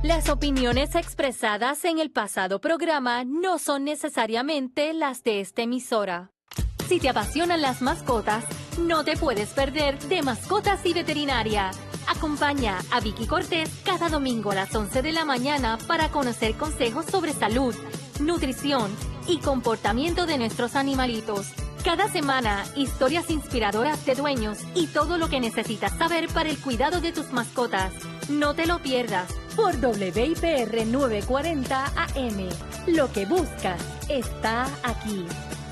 Las opiniones expresadas en el pasado programa no son necesariamente las de esta emisora. Si te apasionan las mascotas, no te puedes perder de Mascotas y Veterinaria. Acompaña a Vicky Cortés cada domingo a las 11 de la mañana para conocer consejos sobre salud, nutrición y comportamiento de nuestros animalitos. Cada semana, historias inspiradoras de dueños y todo lo que necesitas saber para el cuidado de tus mascotas. No te lo pierdas por WIPR 940 AM. Lo que buscas está aquí.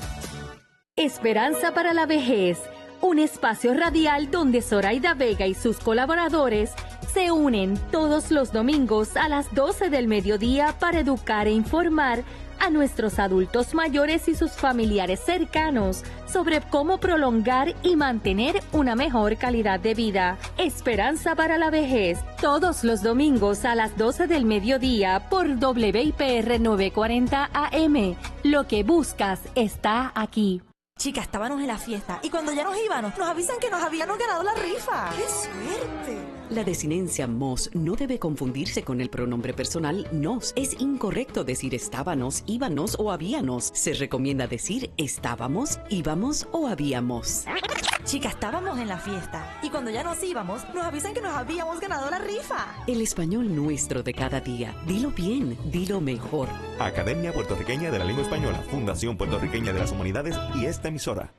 Esperanza para la vejez, un espacio radial donde Zoraida Vega y sus colaboradores se unen todos los domingos a las 12 del mediodía para educar e informar a nuestros adultos mayores y sus familiares cercanos sobre cómo prolongar y mantener una mejor calidad de vida. Esperanza para la vejez, todos los domingos a las 12 del mediodía por WIPR 940 AM. Lo que buscas está aquí. Chicas, estábamos en la fiesta y cuando ya nos íbamos, nos avisan que nos habíamos ganado la rifa. ¡Qué suerte! La desinencia mos no debe confundirse con el pronombre personal nos. Es incorrecto decir estábamos, íbamos o habíamos. Se recomienda decir estábamos, íbamos o habíamos. Chicas, estábamos en la fiesta y cuando ya nos íbamos, nos avisan que nos habíamos ganado la rifa. El español nuestro de cada día. Dilo bien, dilo mejor. Academia Puertorriqueña de la Lengua Española, Fundación Puertorriqueña de las Humanidades y esta emisora.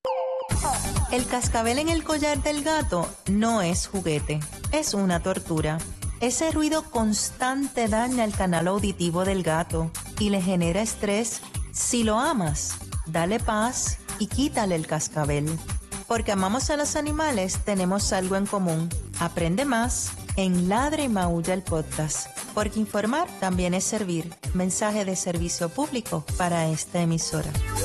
El cascabel en el collar del gato no es juguete, es una tortura. Ese ruido constante daña el canal auditivo del gato y le genera estrés. Si lo amas, dale paz y quítale el cascabel. Porque amamos a los animales, tenemos algo en común. Aprende más en Ladra y Maulla el podcast. Porque informar también es servir. Mensaje de servicio público para esta emisora.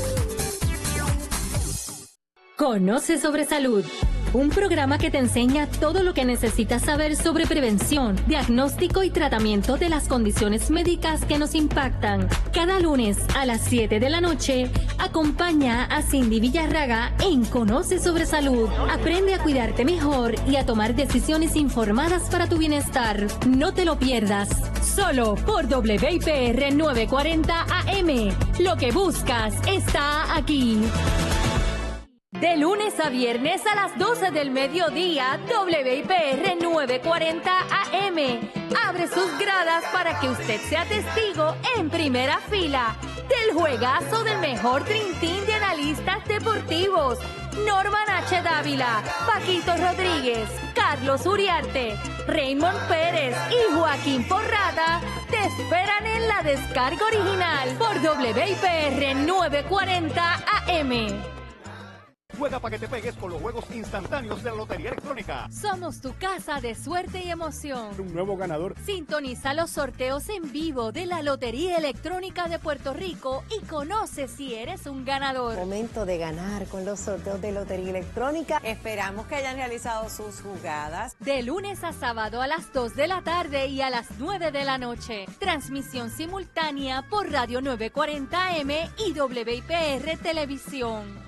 Conoce sobre salud, un programa que te enseña todo lo que necesitas saber sobre prevención, diagnóstico y tratamiento de las condiciones médicas que nos impactan. Cada lunes a las 7 de la noche, acompaña a Cindy Villarraga en Conoce sobre salud. Aprende a cuidarte mejor y a tomar decisiones informadas para tu bienestar. No te lo pierdas, solo por WIPR 940 AM. Lo que buscas está aquí. De lunes a viernes a las 12 del mediodía, WIPR 940 AM abre sus gradas para que usted sea testigo en primera fila del juegazo del mejor trintín de analistas deportivos. Norman H. Dávila, Paquito Rodríguez, Carlos Uriarte, Raymond Pérez y Joaquín Porrada te esperan en la descarga original por WIPR 940 AM. Juega para que te pegues con los juegos instantáneos de la Lotería Electrónica. Somos tu casa de suerte y emoción. Un nuevo ganador. Sintoniza los sorteos en vivo de la Lotería Electrónica de Puerto Rico y conoce si eres un ganador. Momento de ganar con los sorteos de Lotería Electrónica. Esperamos que hayan realizado sus jugadas. De lunes a sábado a las 2 de la tarde y a las 9 de la noche. Transmisión simultánea por Radio 940M y WIPR Televisión.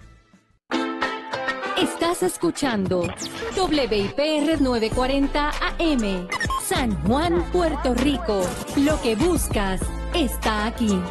Estás escuchando WIPR 940 AM, San Juan, Puerto Rico. Lo que buscas está aquí.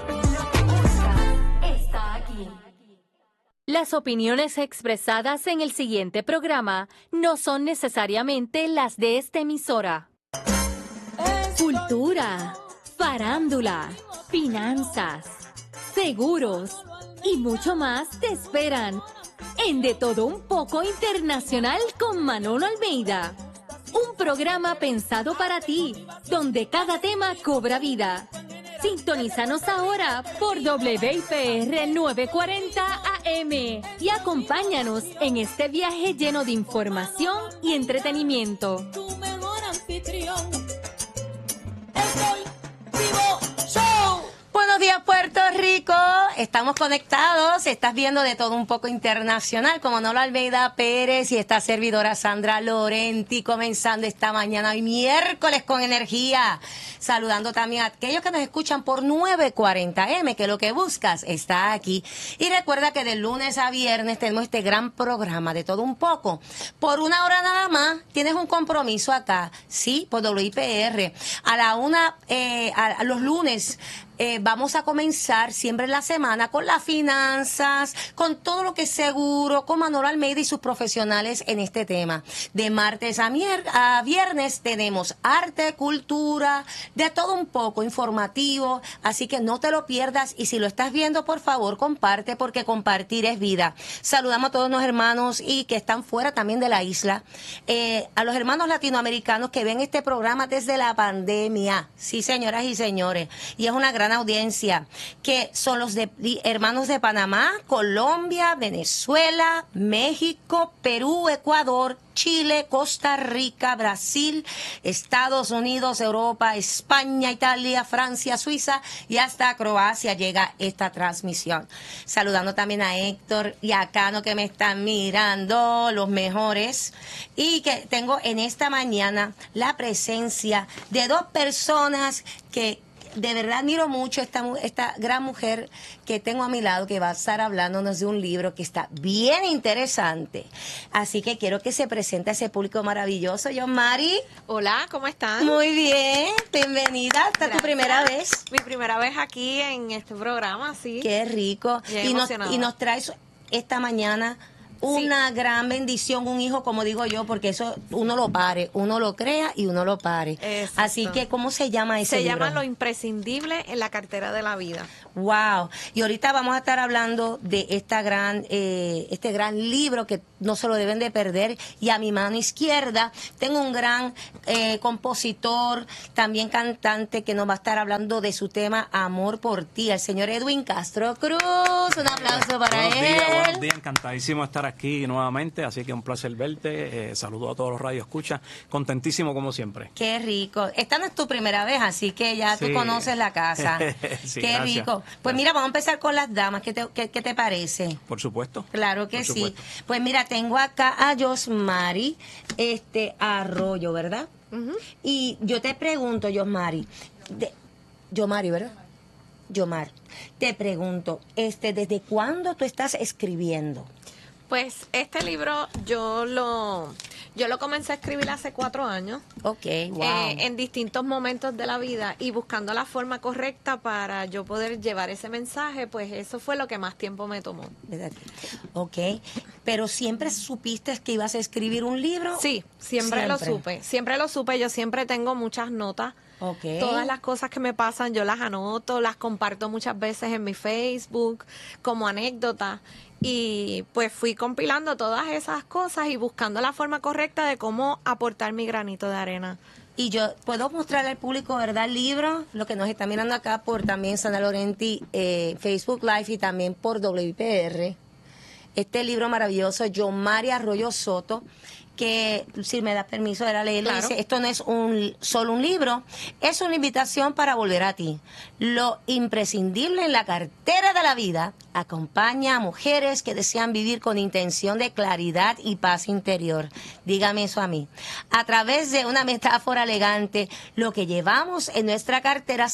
Las opiniones expresadas en el siguiente programa no son necesariamente las de esta emisora. Cultura, farándula, finanzas, seguros y mucho más te esperan en De Todo Un Poco Internacional con Manolo Almeida. Un programa pensado para ti, donde cada tema cobra vida. Sintonízanos ahora por WIPR 940 AM y acompáñanos en este viaje lleno de información y entretenimiento. Tu mejor anfitrión, Buenos días, Puerto Rico. Estamos conectados. Estás viendo De Todo Un Poco Internacional con Manolo Almeida Pérez y esta servidora Sandra Lorenti, comenzando esta mañana hoy miércoles con energía. Saludando también a aquellos que nos escuchan por 940M, que lo que buscas está aquí. Y recuerda que de lunes a viernes tenemos este gran programa de todo un poco. Por 1 hora nada más, tienes un compromiso acá, sí, por WIPR. A la 1, a los lunes, vamos a comenzar siempre en la semana con las finanzas, con todo lo que es seguro, con Manolo Almeida y sus profesionales en este tema. De martes a viernes tenemos arte, cultura, de todo un poco, informativo, así que no te lo pierdas y si lo estás viendo, por favor, comparte porque compartir es vida. Saludamos a todos los hermanos y que están fuera también de la isla, a los hermanos latinoamericanos que ven este programa desde la pandemia, sí señoras y señores, y es una gran audiencia, que son los hermanos de Panamá, Colombia, Venezuela, México, Perú, Ecuador, Chile, Costa Rica, Brasil, Estados Unidos, Europa, España, Italia, Francia, Suiza y hasta Croacia llega esta transmisión. Saludando también a Héctor y a Cano que me están mirando, los mejores. Y que tengo en esta mañana la presencia de 2 personas que de verdad admiro mucho esta gran mujer que tengo a mi lado, que va a estar hablándonos de un libro que está bien interesante. Así que quiero que se presente a ese público maravilloso. Yosmari. Hola, ¿cómo están? Muy bien, bienvenida. ¿Esta es tu primera vez? Mi primera vez aquí en este programa, sí. Qué rico. Y nos traes esta mañana una gran bendición, un hijo, como digo yo, porque eso uno lo pare, uno lo crea y uno lo pare. Exacto. Así que, ¿cómo se llama ese libro? Se llama Lo imprescindible en la cartera de la vida. Wow. Y ahorita vamos a estar hablando de este gran libro que no se lo deben de perder. Y a mi mano izquierda tengo un gran compositor, también cantante, que nos va a estar hablando de su tema Amor por ti, el señor Edwin Castro Cruz. Un aplauso para él. Buenos días, encantadísimo de estar aquí nuevamente, así que un placer verte. Saludo a todos los radioescuchas, contentísimo como siempre. Qué rico. Esta no es tu primera vez, así que ya tú conoces la casa. Sí, qué gracias. rico. Pues mira, vamos a empezar con las damas. ¿Qué te parece? Por supuesto. Claro que Por sí. supuesto. Pues mira, tengo acá a Yosmari Arroyo, ¿verdad? Y yo te pregunto, Yosmari, ¿verdad? Yomar, te pregunto, ¿desde cuándo tú estás escribiendo? Pues este libro yo lo comencé a escribir hace 4 años. Ok, wow. En distintos momentos de la vida y buscando la forma correcta para yo poder llevar ese mensaje, pues eso fue lo que más tiempo me tomó. ¿Verdad? Ok, pero ¿siempre supiste que ibas a escribir un libro? Sí, siempre lo supe, yo siempre tengo muchas notas. Okay. Todas las cosas que me pasan yo las anoto, las comparto muchas veces en mi Facebook como anécdota y pues fui compilando todas esas cosas y buscando la forma correcta de cómo aportar mi granito de arena. Y yo puedo mostrarle al público, ¿verdad? El libro, lo que nos está mirando acá por también Sandra Laurenti, Facebook Live y también por WIPR. Este libro maravilloso, Yosmari Arroyo Soto, que si me das permiso de leerlo, claro. Dice, esto no es solo un libro, es una invitación para volver a ti. Lo imprescindible en la cartera de la vida acompaña a mujeres que desean vivir con intención de claridad y paz interior. Dígame eso a mí. A través de una metáfora elegante, lo que llevamos en nuestra cartera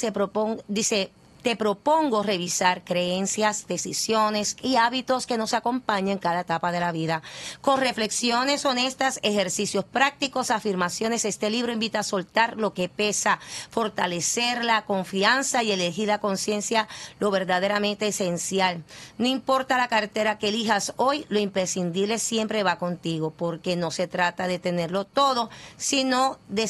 te propongo revisar creencias, decisiones y hábitos que nos acompañan en cada etapa de la vida. Con reflexiones honestas, ejercicios prácticos, afirmaciones, este libro invita a soltar lo que pesa, fortalecer la confianza y elegir la conciencia, lo verdaderamente esencial. No importa la cartera que elijas hoy, lo imprescindible siempre va contigo, porque no se trata de tenerlo todo, sino de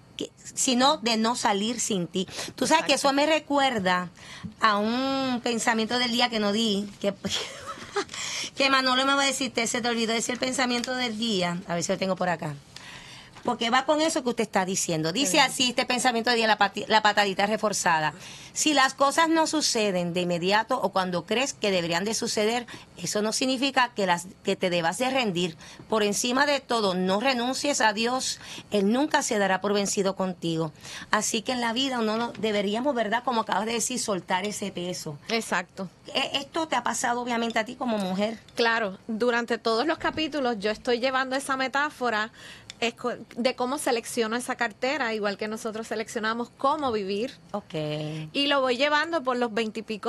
no salir sin ti. Tú sabes que eso me recuerda a un pensamiento del día que no di, que Manolo me va a decir, se te olvidó decir el pensamiento del día, a ver si lo tengo por acá. Porque va con eso que usted está diciendo. Dice así este pensamiento de día, la patadita reforzada. Si las cosas no suceden de inmediato o cuando crees que deberían de suceder, eso no significa que te debas de rendir. Por encima de todo, no renuncies a Dios. Él nunca se dará por vencido contigo. Así que en la vida deberíamos, ¿verdad? Como acabas de decir, soltar ese peso. Exacto. Esto te ha pasado obviamente a ti como mujer. Claro, durante todos los capítulos yo estoy llevando esa metáfora de cómo selecciono esa cartera, igual que nosotros seleccionamos cómo vivir. Okay. Y lo voy llevando por los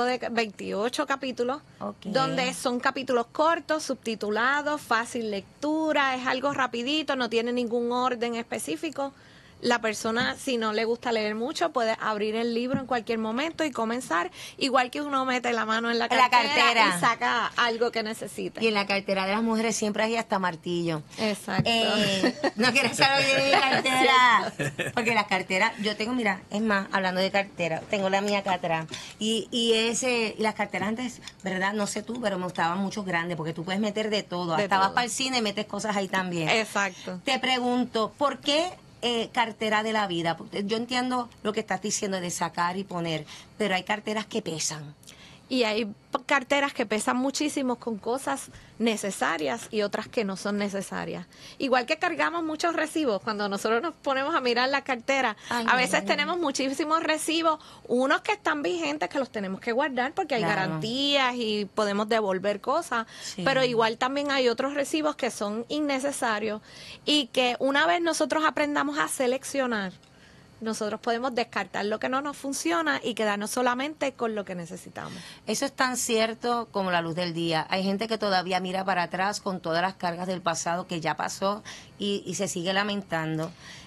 28 capítulos, donde son capítulos cortos, subtitulados, fácil lectura, es algo rapidito, no tiene ningún orden específico. La persona, si no le gusta leer mucho, puede abrir el libro en cualquier momento y comenzar, igual que uno mete la mano en la cartera y saca algo que necesita. Y en la cartera de las mujeres siempre hay hasta martillo. Exacto. No quieres saber de mi cartera. Porque las carteras, yo tengo, mira, es más, hablando de cartera, tengo la mía acá atrás. Y las carteras antes, ¿verdad? No sé tú, pero me gustaban mucho grandes, porque tú puedes meter de todo. Hasta vas para el cine y metes cosas ahí también. Exacto. Te pregunto, ¿por qué cartera de la vida? Yo entiendo lo que estás diciendo de sacar y poner, pero hay carteras que pesan. Y hay carteras que pesan muchísimo con cosas necesarias y otras que no son necesarias. Igual que cargamos muchos recibos, cuando nosotros nos ponemos a mirar la cartera, a veces tenemos muchísimos recibos, unos que están vigentes que los tenemos que guardar porque hay garantías y podemos devolver cosas, pero igual también hay otros recibos que son innecesarios y que una vez nosotros aprendamos a seleccionar, nosotros podemos descartar lo que no nos funciona y quedarnos solamente con lo que necesitamos. Eso es tan cierto como la luz del día. Hay gente que todavía mira para atrás con todas las cargas del pasado que ya pasó y se sigue lamentando.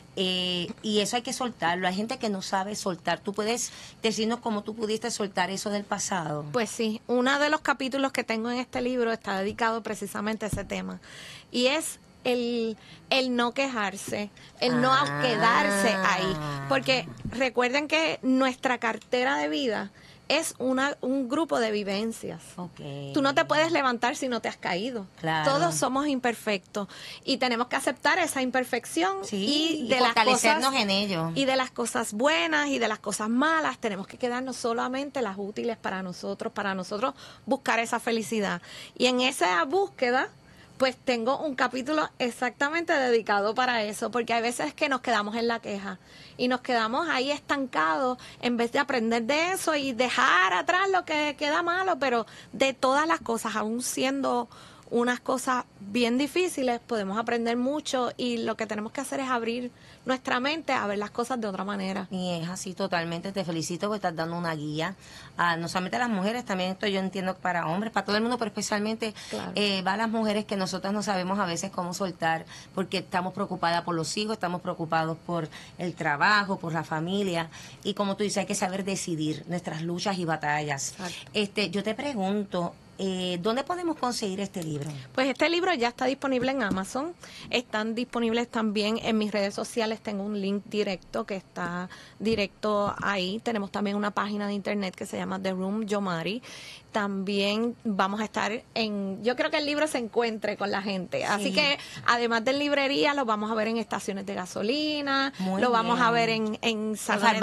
Y eso hay que soltarlo. Hay gente que no sabe soltar. ¿Tú puedes decirnos cómo tú pudiste soltar eso del pasado? Pues sí, uno de los capítulos que tengo en este libro está dedicado precisamente a ese tema. Y es el no quejarse, el no quedarse ahí. Porque recuerden que nuestra cartera de vida es un grupo de vivencias. Tú no te puedes levantar si no te has caído. Todos somos imperfectos y tenemos que aceptar esa imperfección y de fortalecernos las cosas, en ello. Y de las cosas buenas y de las cosas malas tenemos que quedarnos solamente las útiles para nosotros buscar esa felicidad. Y en esa búsqueda, pues tengo un capítulo exactamente dedicado para eso, porque hay veces que nos quedamos en la queja y nos quedamos ahí estancados en vez de aprender de eso y dejar atrás lo que queda malo, pero de todas las cosas, aún siendo unas cosas bien difíciles, podemos aprender mucho y lo que tenemos que hacer es abrir nuestra mente a ver las cosas de otra manera. Y es así totalmente. Te felicito porque estás dando una guía no solamente a las mujeres, también esto yo entiendo para hombres, para todo el mundo, pero especialmente va a las mujeres que nosotras no sabemos a veces cómo soltar porque estamos preocupadas por los hijos, estamos preocupados por el trabajo, por la familia, y como tú dices, hay que saber decidir nuestras luchas y batallas. Yo te pregunto, ¿dónde podemos conseguir este libro? Pues este libro ya está disponible en Amazon, están disponibles también en mis redes sociales, tengo un link directo que está directo ahí, tenemos también una página de internet que se llama The Room Yomari. También vamos a estar yo creo que el libro se encuentre con la gente, así que además de librería lo vamos a ver en estaciones de gasolina, vamos a ver en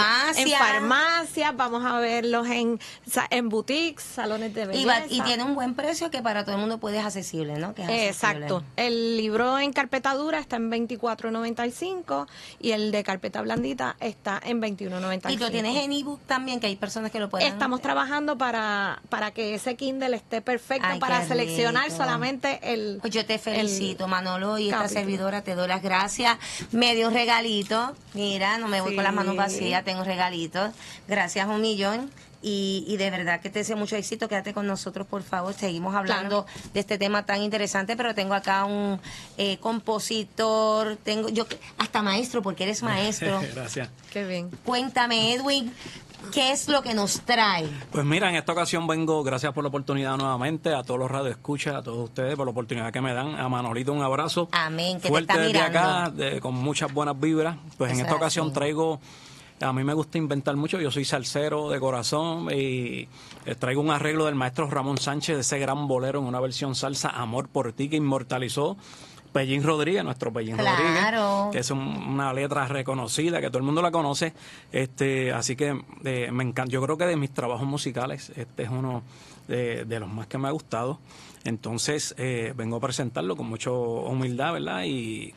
farmacias, vamos a verlos en boutiques, salones de belleza. Y tiene un buen precio que para todo el mundo puede ser accesible, ¿no? Que es exacto. El libro en carpeta dura está en $24.95 y el de carpeta blandita está en $21.95. Y lo tienes en ebook también, que hay personas que lo pueden. Estamos trabajando para que ese Kindle esté perfecto para seleccionar solamente el. Pues yo te felicito, Manolo, y esta servidora te doy las gracias. Me dio un regalito. Mira, no me voy con las manos vacías, tengo regalitos. Gracias un millón. Y de verdad que te deseo mucho éxito. Quédate con nosotros, por favor. Seguimos hablando de este tema tan interesante, pero tengo acá un compositor, tengo yo hasta maestro, porque eres maestro. Gracias. Qué bien. Cuéntame, Edwin, ¿qué es lo que nos trae? Pues mira, en esta ocasión vengo, gracias por la oportunidad nuevamente, a todos los radioescuchas, a todos ustedes por la oportunidad que me dan. A Manolito un abrazo. Amén, que fuerte te está desde mirando. acá, con muchas buenas vibras. Pues en esta ocasión traigo... A mí me gusta inventar mucho, yo soy salsero de corazón y traigo un arreglo del maestro Ramón Sánchez de ese gran bolero en una versión salsa, Amor por ti, que inmortalizó Pellín Rodríguez, nuestro Pellín Rodríguez, que es una letra reconocida, que todo el mundo la conoce. Así que me encanta. Yo creo que de mis trabajos musicales, este es uno de los más que me ha gustado. Entonces, vengo a presentarlo con mucha humildad, ¿verdad? Y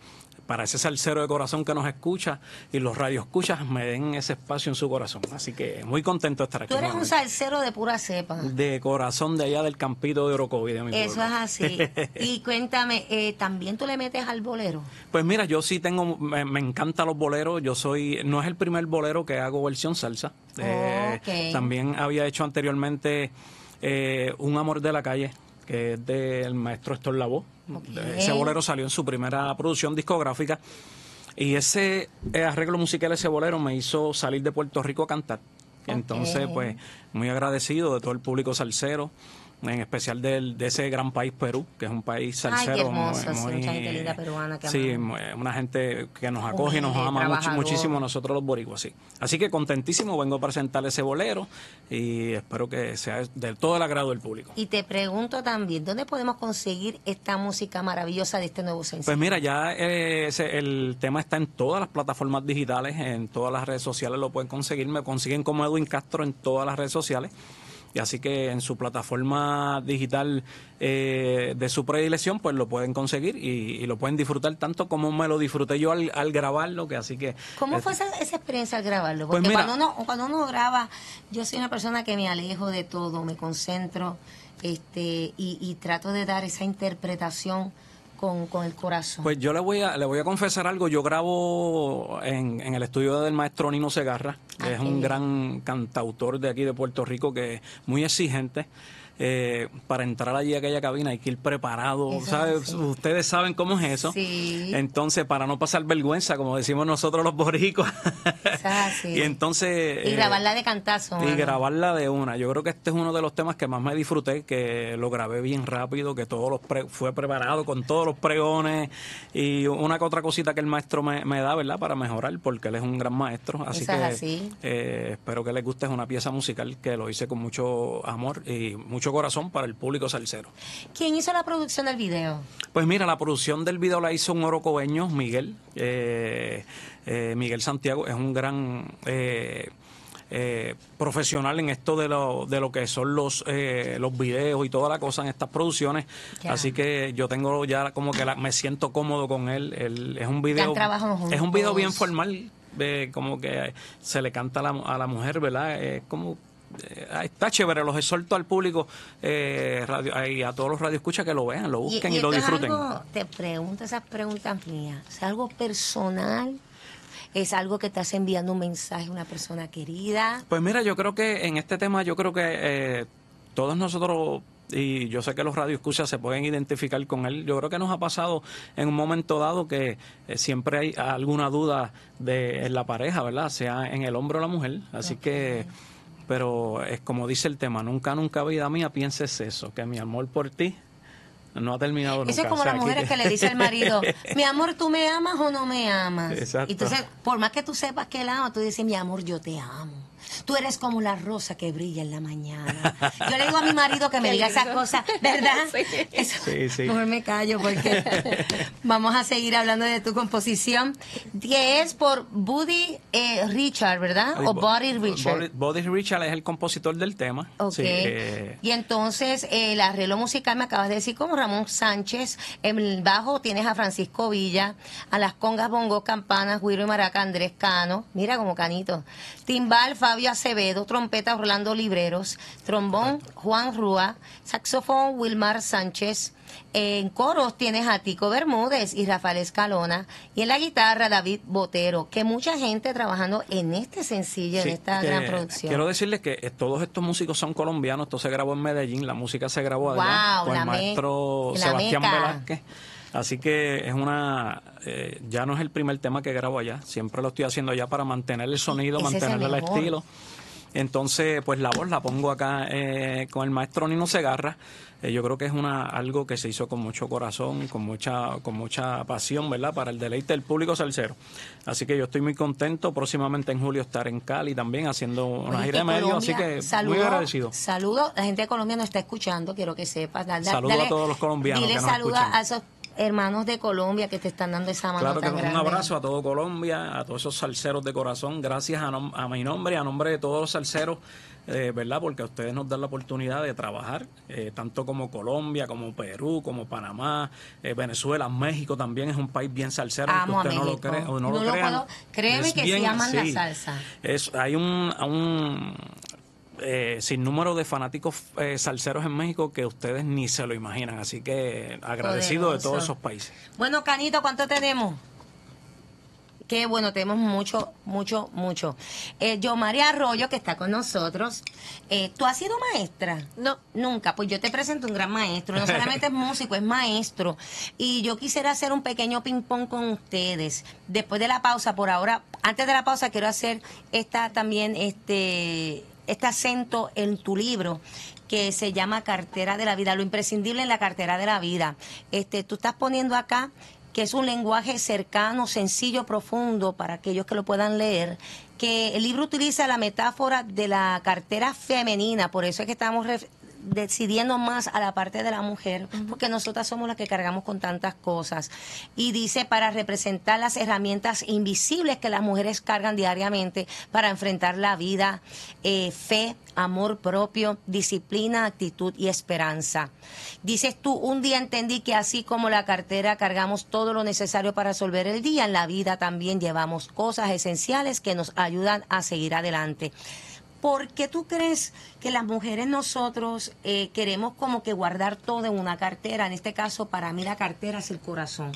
para ese salsero de corazón que nos escucha y los radioescuchas me den ese espacio en su corazón. Así que muy contento de estar aquí. Tú eres un salsero de pura cepa. De corazón de allá del campito de Orocovi, de mi pueblo. Eso es así. Y cuéntame, ¿también tú le metes al bolero? Pues mira, yo sí tengo, me encantan los boleros. No es el primer bolero que hago versión salsa. Okay. También había hecho anteriormente Un amor de la calle, que es del maestro Héctor Lavoe. Okay. Ese bolero salió en su primera producción discográfica y ese arreglo musical, ese bolero, me hizo salir de Puerto Rico a cantar. Okay. Entonces, pues, muy agradecido de todo el público salsero, en especial de ese gran país Perú, que es un país salsero. Ay, qué hermoso, mucha gente linda peruana que sí, una gente que nos acoge y nos ama muchísimo a nosotros los boricuas, sí. Así que contentísimo, vengo a presentar ese bolero y espero que sea de todo el agrado del público. Y te pregunto también, ¿dónde podemos conseguir esta música maravillosa de este nuevo sencillo? Pues mira, ya el tema está en todas las plataformas digitales, en todas las redes sociales lo pueden conseguir, me consiguen como Edwin Castro en todas las redes sociales. Y así que en su plataforma digital de su predilección, pues lo pueden conseguir y lo pueden disfrutar tanto como me lo disfruté yo al grabarlo. Que así que ¿Cómo fue esa experiencia al grabarlo? Porque pues mira, cuando uno graba, yo soy una persona que me alejo de todo, me concentro y trato de dar esa interpretación con el corazón. Pues yo le voy a confesar algo. Yo grabo en el estudio del maestro Nino Segarra, que es un gran cantautor de aquí de Puerto Rico, que es muy exigente. Para entrar allí a aquella cabina hay que ir preparado, ¿sabes? Sí. Ustedes saben cómo es eso. Sí. Entonces, para no pasar vergüenza, como decimos nosotros los boricuas. Y entonces... Y grabarla de cantazo. Y grabarla de una. Yo creo que este es uno de los temas que más me disfruté, que lo grabé bien rápido, que fue preparado con todos los pregones y una que otra cosita que el maestro me da, ¿verdad? Para mejorar, porque él es un gran maestro. Así que espero que les guste. Es una pieza musical que lo hice con mucho amor y mucho corazón para el público salsero. ¿Quién hizo la producción del video? Pues mira, la producción del video la hizo un orocobeño, Miguel. Miguel Santiago es un gran profesional en esto de lo que son los videos y toda la cosa en estas producciones. Ya. Así que yo tengo ya como que me siento cómodo con él. Es un video, es un video bien formal, como que se le canta a la mujer, ¿verdad? Como está chévere, los exhorto al público y a todos los radioescuchas que lo vean, lo busquen y lo disfruten. Te pregunto esas preguntas mías. ¿Es algo personal? ¿Es algo que estás enviando un mensaje a una persona querida? Pues mira, yo creo que en este tema, todos nosotros, y yo sé que los radioescuchas se pueden identificar con él, yo creo que nos ha pasado en un momento dado que siempre hay alguna duda en la pareja, ¿verdad? Sea en el hombre o la mujer, así que... Pero es como dice el tema, nunca vida mía pienses eso, que mi amor por ti no ha terminado nunca. Eso es como las mujeres que le dice al marido, mi amor, ¿tú me amas o no me amas? Exacto. Entonces, por más que tú sepas que él ama, tú dices, mi amor, yo te amo. Tú eres como la rosa que brilla en la mañana. Yo le digo a mi marido que me diga esas cosas, ¿verdad? Sí. Eso, sí. Mejor me callo porque vamos a seguir hablando de tu composición, que es por Buddy Richard, ¿verdad? O Buddy Richard. Buddy Richard es el compositor del tema. Okay. Sí, y entonces el arreglo musical me acabas de decir como Ramón Sánchez. En el bajo tienes a Francisco Villa, a las congas, bongos, campanas, güiro y maraca, Andrés Cano. Mira como Canito. Timbal, Fabio Acevedo, trompeta Orlando Libreros, trombón Juan Rúa, saxofón Wilmar Sánchez, en coros tienes a Tico Bermúdez y Rafael Escalona, y en la guitarra David Botero, que mucha gente trabajando en este sencillo, en esta gran producción. Quiero decirles que todos estos músicos son colombianos, esto se grabó en Medellín, la música se grabó allá con el maestro Sebastián Velázquez. Así que ya no es el primer tema que grabo allá, siempre lo estoy haciendo allá para mantener el sonido, mantener el estilo. Entonces, pues la voz la pongo acá con el maestro Nino Segarra. Yo creo que es algo que se hizo con mucho corazón, con mucha pasión, ¿verdad? Para el deleite del público salsero. Así que yo estoy muy contento. Próximamente en julio estaré en Cali también haciendo una gira de medio, así que muy agradecido. Saludos, la gente de Colombia nos está escuchando, quiero que sepas. Saludos a todos los colombianos que nos escuchan. A esos hermanos de Colombia que te están dando esa mano Claro que tan un grande. abrazo a todo Colombia, a todos esos salseros de corazón. Gracias a mi nombre y a nombre de todos los salseros, ¿verdad? Porque a ustedes nos dan la oportunidad de trabajar, tanto como Colombia, como Perú, como Panamá, Venezuela, México también es un país bien salsero. Amo aunque a usted México. no lo crea o no lo crea. Créeme que sí aman la salsa. Hay un sin número de fanáticos salseros en México que ustedes ni se lo imaginan, así que agradecido de todos esos países. Bueno, Canito, ¿cuánto tenemos? Qué bueno, tenemos mucho. Yo, María Arroyo, que está con nosotros. ¿Tú has sido maestra? No. Nunca. Pues yo te presento un gran maestro. No solamente es músico, es maestro. Y yo quisiera hacer un pequeño ping-pong con ustedes. Después de la pausa, por ahora, antes de la pausa, quiero hacer este acento en tu libro que se llama Cartera de la Vida, lo imprescindible en la cartera de la vida. Tú estás poniendo acá que es un lenguaje cercano, sencillo, profundo para aquellos que lo puedan leer, que el libro utiliza la metáfora de la cartera femenina, por eso es que estamos decidiendo más a la parte de la mujer, porque nosotras somos las que cargamos con tantas cosas. Y dice, para representar las herramientas invisibles que las mujeres cargan diariamente para enfrentar la vida, fe, amor propio, disciplina, actitud y esperanza. Dices tú, un día entendí que así como la cartera cargamos todo lo necesario para resolver el día, en la vida también llevamos cosas esenciales que nos ayudan a seguir adelante. ¿Por qué tú crees que las mujeres nosotros queremos como que guardar todo en una cartera? En este caso, para mí la cartera es el corazón.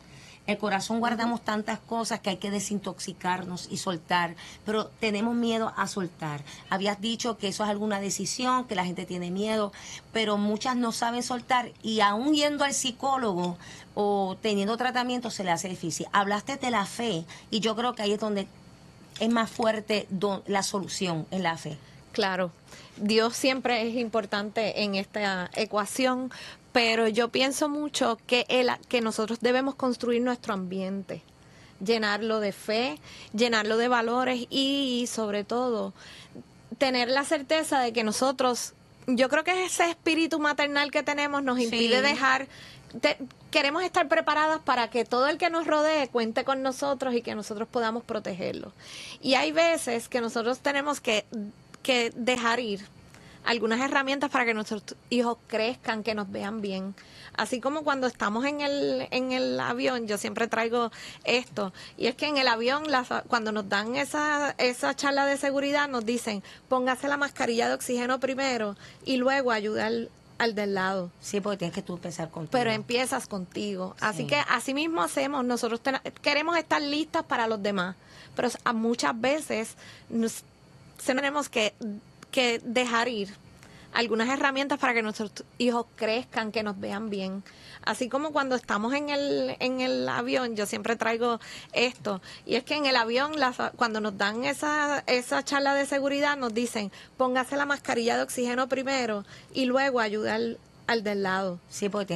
El corazón guardamos tantas cosas que hay que desintoxicarnos y soltar, pero tenemos miedo a soltar. Habías dicho que eso es alguna decisión, que la gente tiene miedo, pero muchas no saben soltar y aún yendo al psicólogo o teniendo tratamiento se le hace difícil. Hablaste de la fe y yo creo que ahí es donde es más fuerte la solución, en la fe. Claro, Dios siempre es importante en esta ecuación, pero yo pienso mucho que nosotros debemos construir nuestro ambiente, llenarlo de fe, llenarlo de valores y sobre todo tener la certeza de que nosotros, yo creo que ese espíritu maternal que tenemos nos impide dejar... Queremos estar preparadas para que todo el que nos rodee cuente con nosotros y que nosotros podamos protegerlo. Y hay veces que nosotros tenemos que dejar ir algunas herramientas para que nuestros hijos crezcan, que nos vean bien. Así como cuando estamos en el avión, yo siempre traigo esto, y es que en el avión, cuando nos dan esa charla de seguridad, nos dicen, póngase la mascarilla de oxígeno primero y luego ayuda al del lado. Sí, porque tienes que tú empezar contigo. Pero empiezas contigo. Así que así mismo hacemos. Nosotros queremos estar listas para los demás, pero muchas veces tenemos que dejar ir algunas herramientas para que nuestros hijos crezcan, que nos vean bien. Así como cuando estamos en el avión, yo siempre traigo esto, y es que en el avión, cuando nos dan esa charla de seguridad, nos dicen, póngase la mascarilla de oxígeno primero y luego ayuda al del lado. Sí, porque